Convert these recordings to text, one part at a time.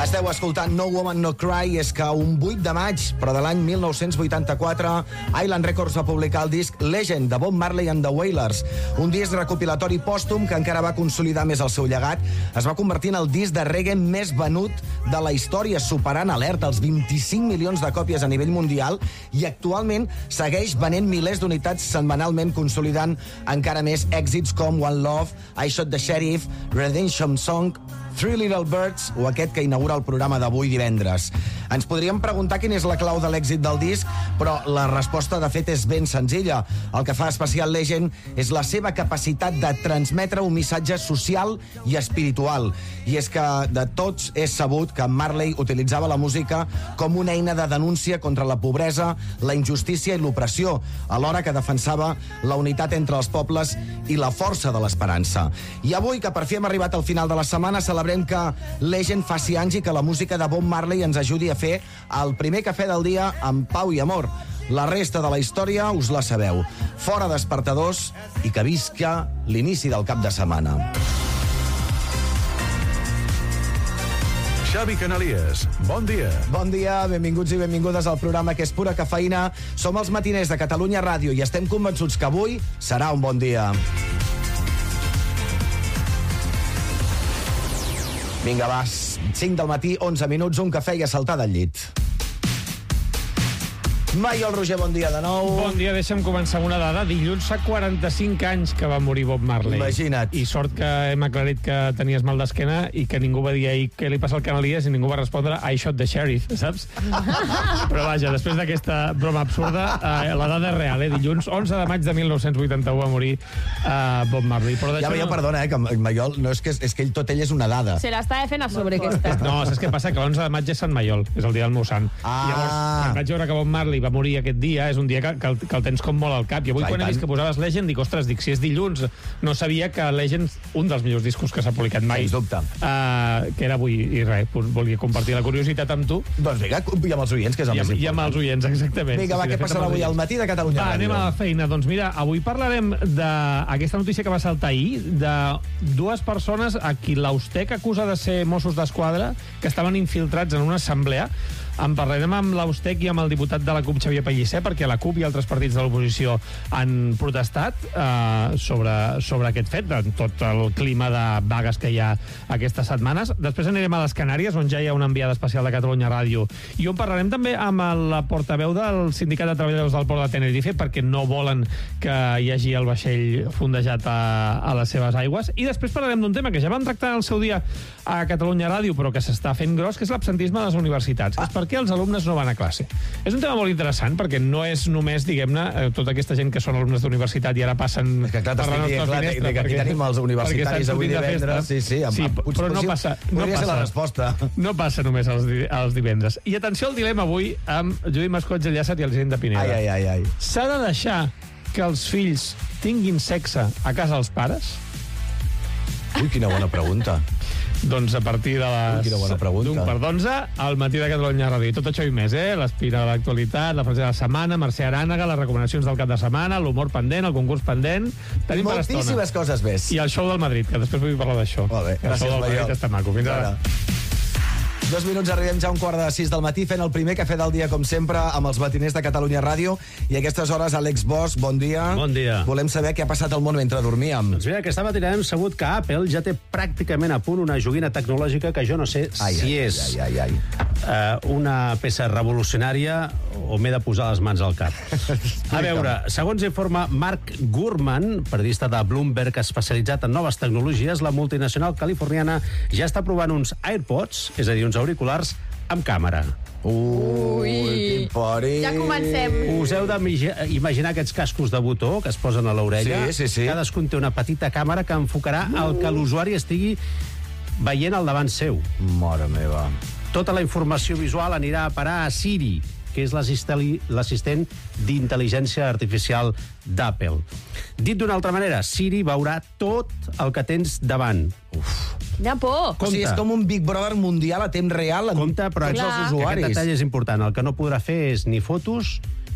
Esteu escoltant No Woman No Cry. És que un 8 de maig, però de l'any 1984, Island Records va publicar el disc Legend de Bob Marley and the Wailers, un disc recopilatori pòstum que encara va consolidar més el seu llegat. Es va convertir en el disc de reggae més venut de la història, superant alerta els 25 milions de còpies a nivell mundial, i actualment segueix venent milers d'unitats setmanalment, consolidant encara més èxits com One Love, I Shot the Sheriff, Redemption Song, Three Little Birds o aquest que inaugura el programa d'avui divendres. Ens podríem preguntar quina és la clau de l'èxit del disc, però la resposta de fet és ben senzilla. El que fa especial Legend és la seva capacitat de transmetre un missatge social i espiritual. I és que de tots és sabut que Marley utilitzava la música com una eina de denúncia contra la pobresa, la injustícia i l'opressió, alhora que defensava la unitat entre els pobles i la força de l'esperança. I avui, que per fi hem arribat al final de la setmana, celebrem que Legend faci anys i que la música de Bob Marley ens ajudi a fer el primer cafè del dia amb pau i amor. La resta de la història us la sabeu. Fora despertadors i que visca l'inici del cap de setmana. Xavi Canalies, bon dia. Bon dia, benvinguts i benvingudes al programa que és pura cafeïna. Som els matiners de Catalunya Ràdio i estem convençuts que avui serà un bon dia. Vinga, va, 5 del matí, 11 minuts, un cafè i a saltar del llit. Maiol Roger, bon dia de nou. Bon dia, deixa'm començar amb una dada. Dilluns fa 45 anys que va morir Bob Marley. Imagina't. I sort que hem aclarit que tenies mal d'esquena i que ningú va dir ahir què li passa al Canalies i ningú va respondre I shot the sheriff, saps? Però vaja, després d'aquesta broma absurda, la dada és real, Dilluns 11 de maig de 1981 va morir Bob Marley. Però ja veieu, perdona, que Maiol, no és que ell tot ell és una dada. Se l'estava fent a sobre aquesta. No, saps què passa? Que l'11 de maig és Sant Maiol, és el dia del meu sant. Llavors, quan vaig veure que Bob Marley va morir aquest dia, és un dia que el tens com molt al cap. I avui, quan he vist que posaves Legend, dic, ostres, si és dilluns, no sabia que Legend, un dels millors discos que s'ha publicat mai, sens dubte, que era avui, i res, volia compartir la curiositat amb tu. Doncs vinga, i amb els oients, que és el més important. I amb els oients, exactament. Vinga, va, què passarà avui al matí de Catalunya Ràdio? Anem a la feina. Doncs mira, avui parlarem d'aquesta notícia que va saltar ahir, de dues persones a qui l'Austec acusa de ser Mossos d'Esquadra que estaven infiltrats en una assemblea. En parlarem amb l'Austec i amb el diputat de la CUP, Xavier Pellicer, perquè la CUP i altres partits de l'oposició han protestat sobre aquest fet, en tot el clima de vagues que hi ha aquestes setmanes. Després anirem a les Canàries, on ja hi ha una enviada especial de Catalunya Ràdio, i on parlarem també amb la portaveu del Sindicat de Treballadors del Port de Tenerife, perquè no volen que hi hagi el vaixell fondejat a les seves aigües. I després parlarem d'un tema que ja vam tractar el seu dia a Catalunya Ràdio, però que s'està fent gros, que és l'absentisme a les universitats. És per què els alumnes no van a classe. És un tema molt interessant, perquè no és només, diguem-ne, tota aquesta gent que són alumnes d'universitat i ara passen per la nostra finestra. Que aquí tenim els universitaris avui divendres. Sí, però no passa. Podria ser la resposta. No passa només els divendres. I atenció al dilema avui amb Judit Mascotge Llàcer i el Gent de Pineda. Ai. S'ha de deixar que els fills tinguin sexe a casa dels pares? Ui, quina bona pregunta. Doncs a partir de d'un quart d'11 al matí de Catalunya Ràdio. Tot això i més, l'Espira de l'actualitat, la frase de la setmana, Mercè Arànega, les recomanacions del cap de setmana, l'humor pendent, el concurs pendent. Tenim per estona. Moltíssimes coses més. I el show del Madrid, que després vull parlar d'això. Molt bé, gràcies, el show del Madrid està maco. Fins ara. 2 minuts, arribem ja a 5:45 del matí, fent el primer cafè del dia, com sempre, amb els matiners de Catalunya Ràdio. I a aquestes hores, Àlex Bosch, bon dia. Bon dia. Volem saber què ha passat al món mentre dormíem. Doncs mira, aquesta matina hem sabut que Apple ja té pràcticament a punt una joguina tecnològica que jo no sé si és una peça revolucionària o m'he de posar les mans al cap. A veure, segons informa Mark Gurman, periodista de Bloomberg especialitzat en noves tecnologies, la multinacional californiana ja està provant uns AirPods, és a dir, uns auriculars amb càmera. Quin pori. Ja comencem. Us heu d'imaginar aquests cascos de botó que es posen a l'orella. Sí. Cadascun té una petita càmera que enfocarà el que l'usuari estigui veient al davant seu. Mare meva. Tota la informació visual anirà a parar a Siri, que és l'assistent d'intel·ligència artificial d'Apple. Dit d'una altra manera, Siri veurà tot el que tens davant. Quina por. O sigui, és com un Big Brother mundial a temps real amb Compte, però tots els usuaris. Aquest detall és important. El que no podrà fer és ni fotos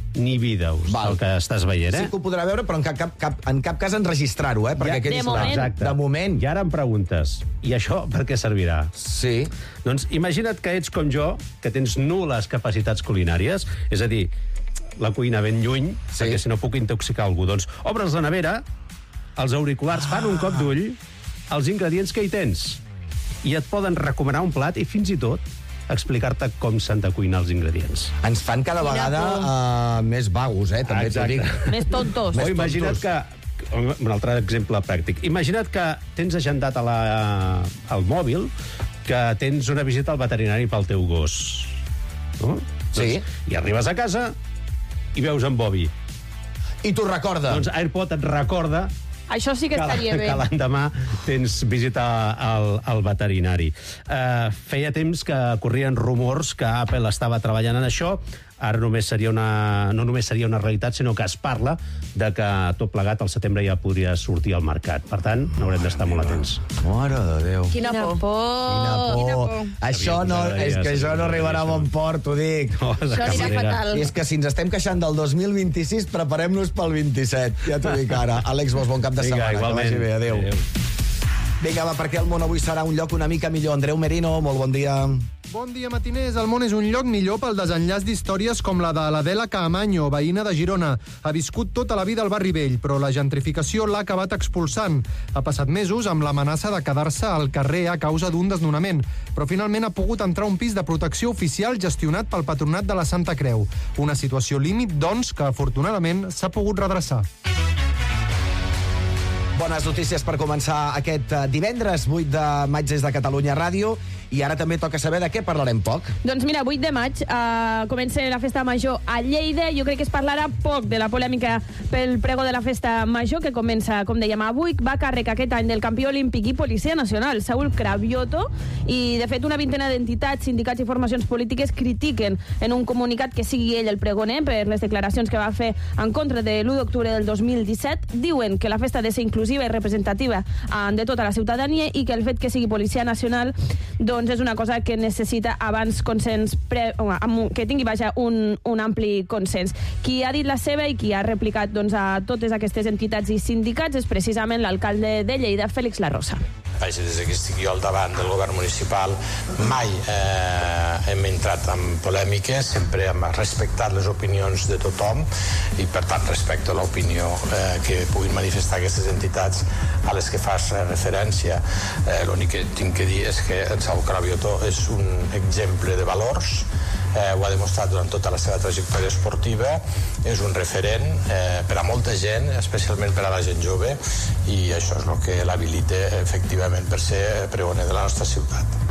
ni vídeos, Val. el que estàs veient, Sí que ho podrà veure, però en cap cas enregistrar-ho, perquè quedi de clar. moment. Exacte. De moment. I ara em preguntes, i això per què servirà? Sí. Doncs imagina't que ets com jo, que tens nul·les capacitats culinàries, és a dir, la cuina ben lluny, Sí. perquè si no puc intoxicar algú. Doncs obres la nevera, els auriculars fan un cop d'ull, els ingredients que hi tens, i et poden recomanar un plat i fins i tot explicar-te com s'han de cuinar els ingredients. Ens fan cada vegada més vagos, també t'ho Exacte. dic. Més tontos. O imagina't que... Un altre exemple pràctic. Imagina't que tens agendat al mòbil que tens una visita al veterinari pel teu gos. No? Sí. Doncs, i arribes a casa i veus en Bobby. I t'ho recorda. Doncs AirPod et recorda Això sí que estaria bé. que l'endemà tens visita al veterinari. Feia temps que corrien rumors que Apple estava treballant en això. Ara no només seria una realitat, sinó que es parla de que tot plegat al setembre ja podria sortir al mercat. Per tant, haurem d'estar molt atents. Mare de Déu. Quina por. Quina por. Això no, és que això no arribarà a bon port, t'ho dic. No, de Això cap anirà manera. fatal. I és que si ens estem queixant del 2026, preparem-nos pel 27. Ja t'ho dic ara. Àlex Bosch, bon cap de Vinga, setmana. igualment. Que vagi bé, adéu. Vinga, va, perquè el món avui serà un lloc una mica millor. Andreu Merino, molt bon dia. Bon dia, matiners. El món és un lloc millor pel desenllaç d'històries com la de l'Adela Caamaño, veïna de Girona. Ha viscut tota la vida al barri vell, però la gentrificació l'ha acabat expulsant. Ha passat mesos amb l'amenaça de quedar-se al carrer a causa d'un desnonament, però finalment ha pogut entrar a un pis de protecció oficial gestionat pel Patronat de la Santa Creu. Una situació límit, doncs, que afortunadament s'ha pogut redreçar. Bones notícies per començar aquest divendres, 8 de maig des de Catalunya Ràdio. I ara també toca saber de què parlarem poc. Doncs mira, 8 de maig comença la festa major a Lleida. Jo crec que es parlarà poc de la polèmica pel pregó de la festa major, que comença, com dèiem, avui. Va a càrrec aquest any del campió olímpic i policia nacional, Saúl Cravioto, i de fet una vintena d'entitats, sindicats i formacions polítiques critiquen en un comunicat que sigui ell el pregoner per les declaracions que va fer en contra de l'1 d'octubre del 2017. Diuen que la festa ha de ser inclusiva i representativa de tota la ciutadania i que el fet que sigui policia nacional doncs és una cosa que necessita abans consens que tingui, vaja, un ampli consens. Qui ha dit la seva i qui ha replicat doncs, a totes aquestes entitats i sindicats és precisament l'alcalde de Lleida, Félix La Rosa. Vaja, des que estic jo al davant del govern municipal mai hem entrat en polèmiques, sempre hem respectat les opinions de tothom i per tant respecto l'opinió que puguin manifestar aquestes entitats a les que fas referència. L'únic que tinc que dir és que en Saúl Cravioto és un exemple de valors, ho ha demostrat durant tota la seva trajectòria esportiva, és un referent per a molta gent, especialment per a la gent jove, i això és el que l'habilita efectivament per ser pregoner de la nostra ciutat.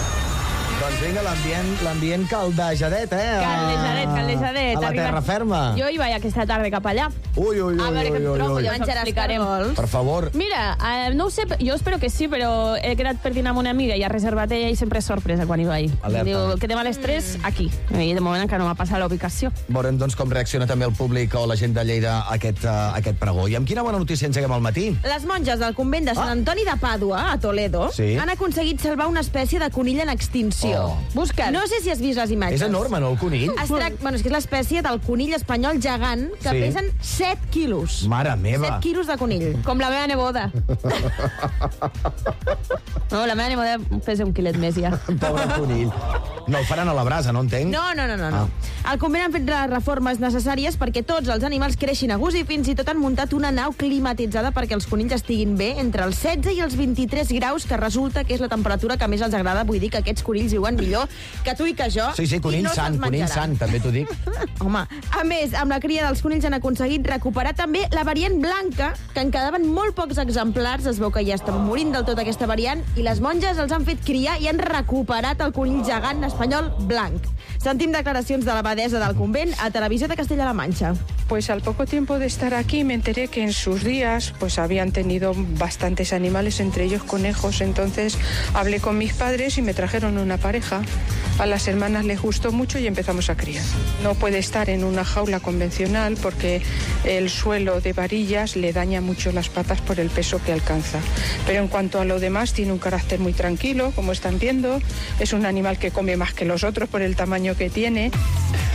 Doncs vinga, l'ambient caldejadet, Caldejadet. A la terra ferma. Jo hi vaig aquesta tarda cap allà. Ui, ui, ui, A veure què em trobo, ui, ja ui. ens explicarem. Per favor. Mira, no ho sé, jo espero que sí, però he quedat per dinar amb una amiga i ha reservat ella i sempre és sorpresa quan hi vaig. Alerta. Diu, quedem a les 3 aquí. I de moment encara no m'ha passat la ubicació. Veurem doncs com reacciona també el públic o la gent de Lleida a aquest pregó. I amb quina bona notícia engeguem al matí? Les monges del convent de Sant Antoni de Pàdua, a Toledo, Sí. han aconseguit salvar una espècie de conill en extinció. Oh. Busca't. No sé si has vist les imatges. És enorme, no, el conill? Bueno, és que és l'espècie del conill espanyol gegant que Sí. pesen 7 quilos. Mare meva. 7 quilos de conill. Com la meva neboda. No, la meva neboda pesa un quilet més ja. Pobre conill. No el faran a la brasa, no entenc? No. Al convent han fet les reformes necessàries perquè tots els animals creixin a gust i fins i tot han muntat una nau climatitzada perquè els conills estiguin bé entre els 16 i els 23 graus, que resulta que és la temperatura que més els agrada. Vull dir que aquests conills viuen millor que tu i que jo. Sí, conill i no sant, se'ls conill menjaran. sant, també t'ho dic. Home, a més, amb la cria dels conills han aconseguit recuperar també la variant blanca, que en quedaven molt pocs exemplars. Es veu que ja estan morint del tot aquesta variant, i les monges els han fet criar i han recuperat el conill gegant espanyol blanc. Sentim declaracions de l'abadesa del convent a Televisió de Castella-La Manxa. Pues al poco tiempo de estar aquí me enteré que en sus días pues habían tenido bastantes animales, entre ellos conejos. Entonces hablé con mis padres y me trajeron una pareja. A las hermanas les gustó mucho y empezamos a criar. No puede estar en una jaula convencional porque el suelo de varillas le daña mucho las patas por el peso que alcanza. Pero en cuanto a lo demás, tiene un carácter muy tranquilo, como están viendo. Es un animal que come más que los otros por el tamaño que tiene.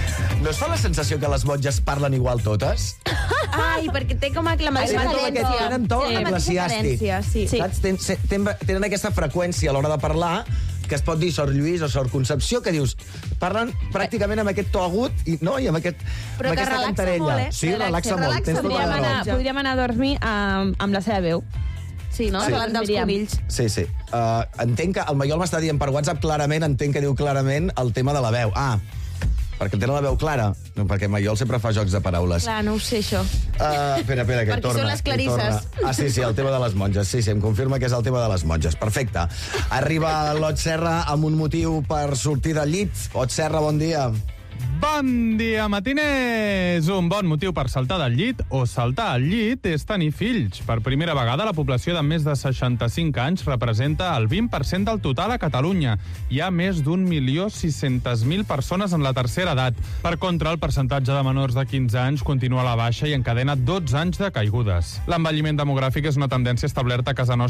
No es fa la sensació que les monges parlen igual totes? Ai, perquè té com la mateixa Tenen to eclesiàstic. Sí. Saps? Tenen aquesta freqüència a l'hora de parlar que es pot dir Sor Lluís o Sor Concepció, que dius, parlen pràcticament amb aquest to agut i amb Però que aquesta relaxa cantarella. molt, Sí, relaxa molt. Tens tota la raó. Podríem anar a dormir amb la seva veu. Sí, no? Parlant dels conills. Sí. Entenc que el Maiol m'està dient per WhatsApp clarament, entenc que diu clarament el tema de la veu. Perquè tenen la veu clara. No, perquè Maiol sempre fa jocs de paraules. Clar, no ho sé, això. Espera, que Perquè torna. són les clarisses. Sí, el tema de les monges. Sí, em confirma que és el tema de les monges. Perfecte. Arriba l'Ot Serra amb un motiu per sortir del llit. Ot Serra, bon dia. Bon dia, matiners! Un bon motiu per saltar del llit o saltar al llit és tenir fills. Per primera vegada, la població de més de 65 anys representa el 20% del total a Catalunya. Hi ha més d'1.600.000 persones en la tercera edat. Per contra, el percentatge de menors de 15 anys continua a la baixa i encadena 12 anys de caigudes. L'envelliment demogràfic és una tendència establerta a casa nostra